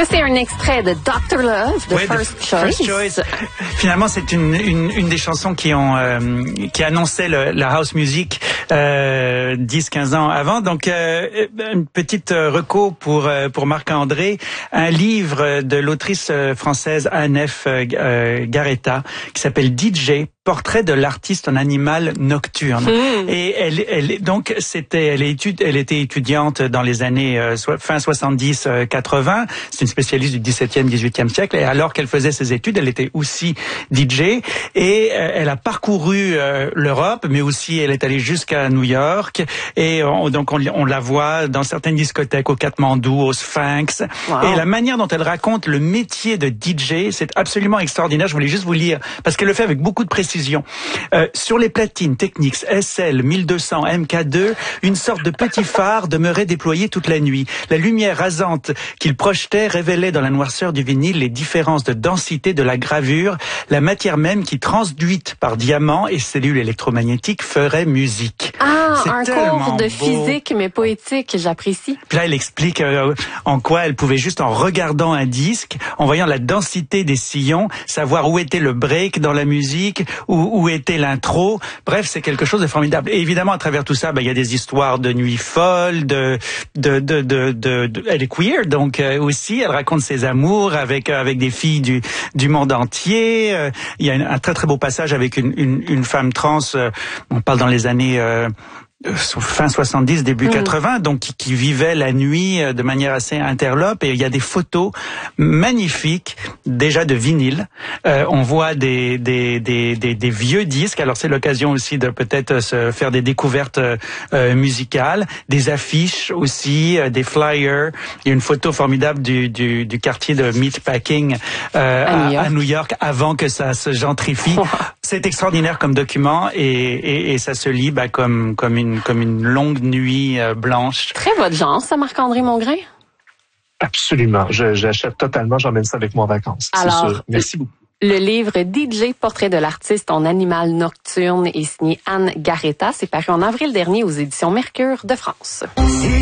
Ça, c'est un extrait de Dr. Love, de First Choice. Finalement, c'est une des chansons qui annonçait la house music 10-15 ans avant. Donc, une petite reco pour Marc-André, un livre de l'autrice française Anne F. Garreta qui s'appelle DJ, portrait de l'artiste en animal nocturne. Et elle était étudiante dans les années fin 70-80. C'est une spécialiste du 17e, 18e siècle. Et alors qu'elle faisait ses études, elle était aussi DJ. Et elle a parcouru l'Europe, mais aussi elle est allée jusqu'à New York. Et donc on la voit dans certaines discothèques au Katmandou, au Sphinx. Wow. Et la manière dont elle raconte le métier de DJ, c'est absolument extraordinaire. Je voulais juste vous lire, parce qu'elle le fait avec beaucoup de précision. Sur les platines Technics SL 1200 MK2, une sorte de petit phare demeurait déployé toute la nuit. La lumière rasante qu'il projetait révélait dans la noirceur du vinyle les différences de densité de la gravure, la matière même qui, transduite par diamants et cellules électromagnétiques, ferait musique. Ah, un cours de physique, mais poétique, j'apprécie. Puis là, elle explique en quoi elle pouvait, juste en regardant un disque, en voyant la densité des sillons, savoir où était le break dans la musique, où était l'intro. Bref, c'est quelque chose de formidable. Et évidemment, à travers tout ça, il y a des histoires de nuits folles, elle est queer, donc aussi, elle raconte ses amours avec des filles du monde entier. Il y a un très très beau passage avec une femme trans. On parle dans les années fin 70, début 80, donc qui vivait la nuit de manière assez interlope. Et il y a des photos magnifiques, déjà de vinyle. On voit des vieux disques. Alors c'est l'occasion aussi de peut-être se faire des découvertes musicales, des affiches aussi, des flyers. Il y a une photo formidable du quartier de Meatpacking à New York avant que ça se gentrifie. C'est extraordinaire comme document et ça se lit comme une longue nuit blanche. Très votre genre, ça, Marc-André Mongrain? Absolument. J'achète totalement, j'emmène ça avec moi en vacances. Alors, c'est sûr. Merci beaucoup. Le livre DJ, portrait de l'artiste en animal nocturne est signé Anne Garreta. C'est paru en avril dernier aux éditions Mercure de France.